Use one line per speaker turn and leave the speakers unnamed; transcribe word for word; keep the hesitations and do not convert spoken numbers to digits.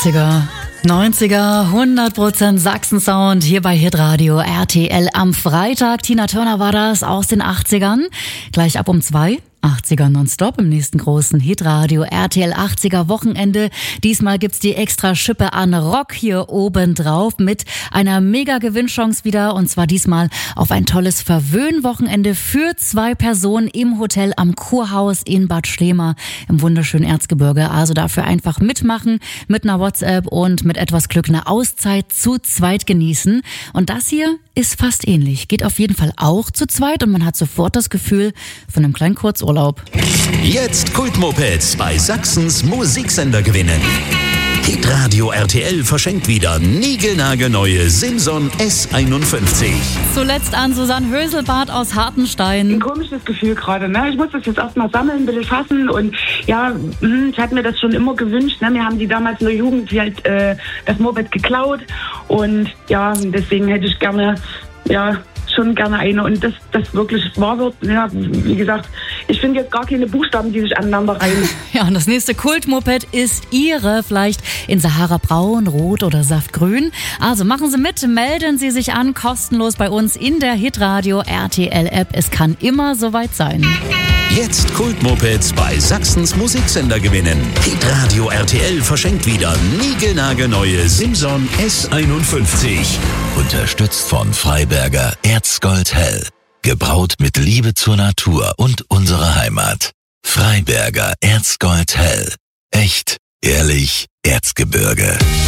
achtziger, neunziger, hundert Prozent Sachsen-Sound hier bei Hitradio R T L am Freitag. Tina Turner war das aus den achtzigern. Gleich ab um zwei. achtziger nonstop im nächsten großen Hitradio R T L achtziger Wochenende. Diesmal gibt's die extra Schippe an Rock hier oben drauf mit einer mega Gewinnchance wieder, und zwar diesmal auf ein tolles Verwöhnwochenende für zwei Personen im Hotel am Kurhaus in Bad Schlema im wunderschönen Erzgebirge. Also dafür einfach mitmachen mit einer WhatsApp und mit etwas Glück eine Auszeit zu zweit genießen. Und das hier ist fast ähnlich. Geht auf jeden Fall auch zu zweit und man hat sofort das Gefühl von einem kleinen Kurzurlaub.
Jetzt Kultmopeds bei Sachsens Musiksender gewinnen. Hitradio R T L verschenkt wieder niegelnagelneue Simson S einundfünfzig.
Zuletzt an Susanne Höselbart aus Hartenstein.
Ein komisches Gefühl gerade, ne? Ich muss das jetzt erstmal sammeln, ein bisschen fassen und ja, ich hatte mir das schon immer gewünscht, ne? Wir haben die damals in der Jugend halt äh, das Moped geklaut und ja, deswegen hätte ich gerne, ja, schon gerne eine und das, das wirklich wahr wird. Ja, wie gesagt, ich finde jetzt gar keine Buchstaben, die sich aneinander reihen.
Ja, und das nächste Kultmoped ist Ihre, vielleicht in Sahara Braun, Rot oder Saftgrün. Also machen Sie mit, melden Sie sich an, kostenlos bei uns in der Hitradio R T L App. Es kann immer soweit sein.
Jetzt Kultmopeds bei Sachsens Musiksender gewinnen. Hitradio R T L verschenkt wieder niegelnagelneue Simson S einundfünfzig. Unterstützt von Freiberger Erzgold Hell. Gebraut mit Liebe zur Natur und unserer Heimat. Freiberger Erzgold Hell. Echt, ehrlich, Erzgebirge.